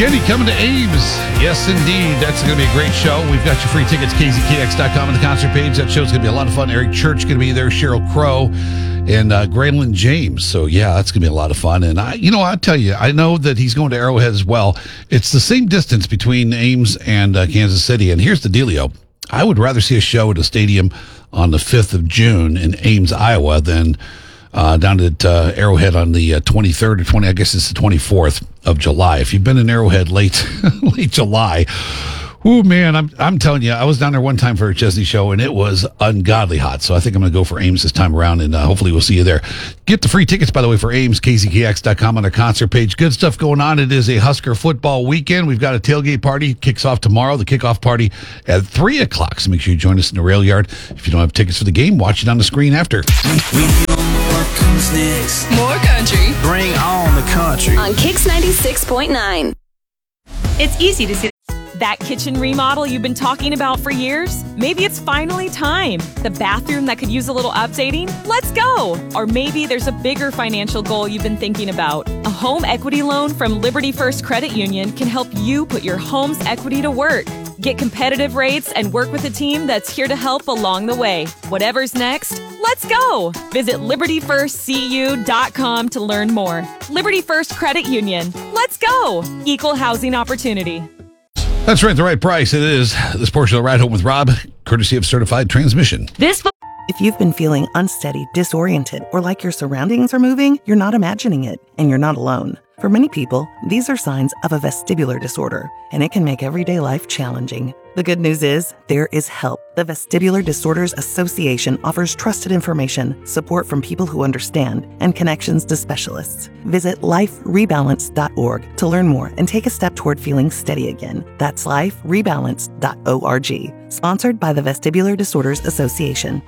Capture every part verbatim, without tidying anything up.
Kenny coming to Ames. Yes, indeed. That's going to be a great show. We've got your free tickets, K Z K X dot com on the concert page. That show's going to be a lot of fun. Eric Church going to be there, Sheryl Crow, and uh, Graylin James. So, yeah, that's going to be a lot of fun. And, I, you know, I'll tell you, I know that he's going to Arrowhead as well. It's the same distance between Ames and uh, Kansas City. And here's the dealio. I would rather see a show at a stadium on the fifth of June in Ames, Iowa than uh, down at uh, Arrowhead on the uh, twenty-third or twenty, I guess it's the twenty-fourth of July. If you've been in Arrowhead late, late July, oh man, I'm I'm telling you, I was down there one time for a Chesney show and it was ungodly hot. So I think I'm going to go for Ames this time around, and uh, hopefully we'll see you there. Get the free tickets, by the way, for Ames, K Z K X dot com on their concert page. Good stuff going on. It is a Husker football weekend. We've got a tailgate party. Kicks off tomorrow. The kickoff party at three o'clock. So make sure you join us in the rail yard. If you don't have tickets for the game, watch it on the screen after. We know what comes next. More country. Bring on the country. On Kix ninety-six point nine. It's easy to see that kitchen remodel you've been talking about for years? Maybe it's finally time. The bathroom that could use a little updating? Let's go! Or maybe there's a bigger financial goal you've been thinking about. A home equity loan from Liberty First Credit Union can help you put your home's equity to work. Get competitive rates and work with a team that's here to help along the way. Whatever's next, let's go! Visit liberty first c u dot com to learn more. Liberty First Credit Union. Let's go! Equal housing opportunity. That's right, the right price. It is this portion of the Ride Home with Rob, courtesy of Certified Transmission. this. If you've been feeling unsteady, disoriented, or like your surroundings are moving, you're not imagining it, and you're not alone. For many people, these are signs of a vestibular disorder, and it can make everyday life challenging. The good news is, there is help. The Vestibular Disorders Association offers trusted information, support from people who understand, and connections to specialists. Visit life rebalance dot org to learn more and take a step toward feeling steady again. That's life rebalance dot org. Sponsored by the Vestibular Disorders Association.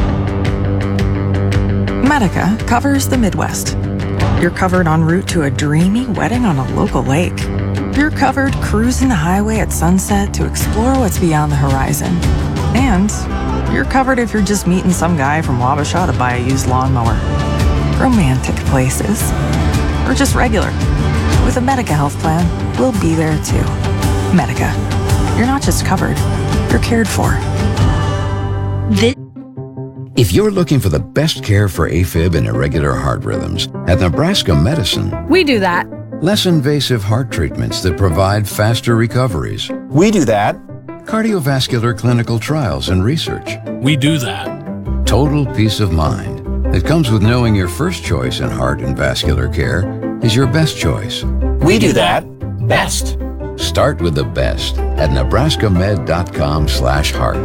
Medica covers the Midwest. You're covered en route to a dreamy wedding on a local lake. You're covered cruising the highway at sunset to explore what's beyond the horizon. And you're covered if you're just meeting some guy from Wabasha to buy a used lawnmower. Romantic places. Or just regular. With a Medica health plan, we'll be there too. Medica. You're not just covered, you're cared for. This- If you're looking for the best care for AFib and irregular heart rhythms, at Nebraska Medicine, we do that. less invasive heart treatments that provide faster recoveries, We do that. cardiovascular clinical trials and research, We do that. total peace of mind that comes with knowing your first choice in heart and vascular care is your best choice. We do that. Best. Start with the best at nebraska med dot com slash heart.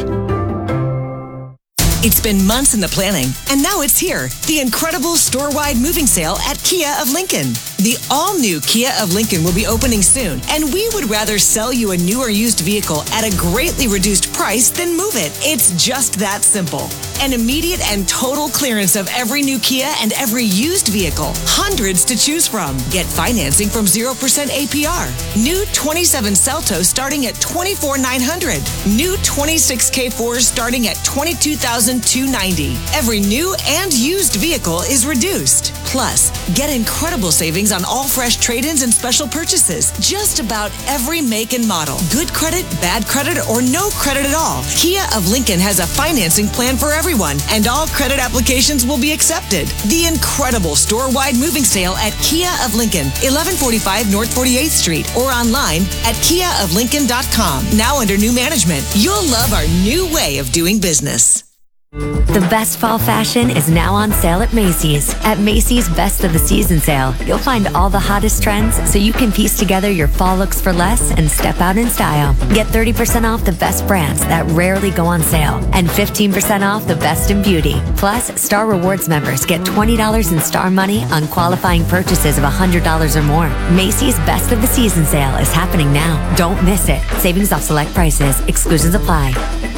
It's been months in the planning, and now it's here. The incredible store-wide moving sale at Kia of Lincoln. The all-new Kia of Lincoln will be opening soon, and we would rather sell you a new or used vehicle at a greatly reduced price than move it. It's just that simple. An immediate and total clearance of every new Kia and every used vehicle. Hundreds to choose from. Get financing from zero percent A P R. New twenty-seven Celtos starting at twenty-four thousand nine hundred dollars. New twenty-six K fours starting at twenty-two thousand two hundred ninety dollars. Every new and used vehicle is reduced. Plus, get incredible savings on all fresh trade-ins and special purchases. Just about every make and model. Good credit, bad credit, or no credit at all. Kia of Lincoln has a financing plan for everyone, and all credit applications will be accepted. The incredible store-wide moving sale at Kia of Lincoln, eleven forty-five North forty-eighth Street, or online at kia of lincoln dot com. Now under new management, you'll love our new way of doing business. The best fall fashion is now on sale at Macy's. At Macy's Best of the Season sale, you'll find all the hottest trends so you can piece together your fall looks for less and step out in style. Get thirty percent off the best brands that rarely go on sale and fifteen percent off the best in beauty. Plus, Star Rewards members get twenty dollars in Star Money on qualifying purchases of one hundred dollars or more. Macy's Best of the Season sale is happening now. Don't miss it. Savings off select prices. Exclusions apply.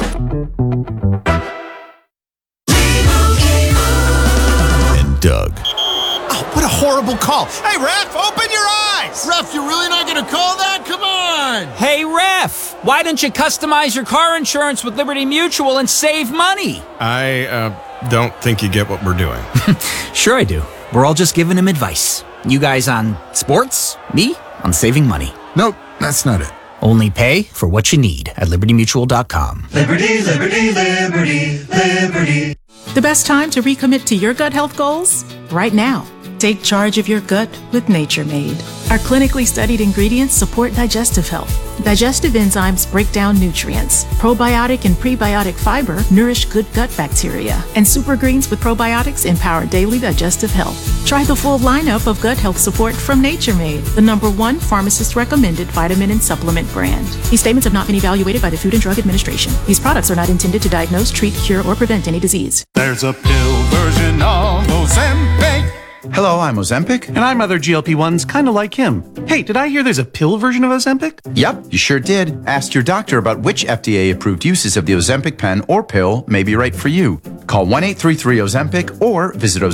Doug. Oh, what a horrible call. Hey, ref, open your eyes. Ref, you're really not going to call that? Come on. Hey, ref, why don't you customize your car insurance with Liberty Mutual and save money? I uh, don't think you get what we're doing. Sure I do. We're all just giving him advice. You guys on sports, me on saving money. Nope, that's not it. Only pay for what you need at liberty mutual dot com. Liberty, liberty, liberty, liberty. The best time to recommit to your gut health goals? Right now. Take charge of your gut with Nature Made. Our clinically studied ingredients support digestive health. Digestive enzymes break down nutrients. Probiotic and prebiotic fiber nourish good gut bacteria. And super greens with probiotics empower daily digestive health. Try the full lineup of gut health support from Nature Made, the number one pharmacist-recommended vitamin and supplement brand. These statements have not been evaluated by the Food and Drug Administration. These products are not intended to diagnose, treat, cure, or prevent any disease. There's a pill version of Ozempic. Hello, I'm Ozempic. And I'm other G L P ones kind of like him. Hey, did I hear there's a pill version of Ozempic? Yep, you sure did. Ask your doctor about which F D A-approved uses of the Ozempic pen or pill may be right for you. Call one eight three three Ozempic or visit